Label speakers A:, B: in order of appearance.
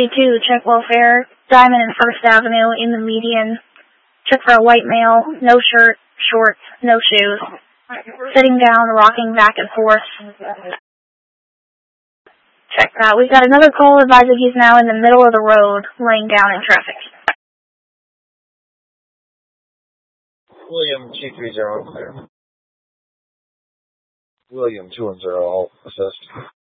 A: 242, check welfare, Diamond and First Avenue in the median. Check for a white male, no shirt, shorts, no shoes. Sitting down, rocking back and forth. Check that. We've got another call advising he's now in the middle of the road, laying down in traffic.
B: William 230, clear. William 210, all assist.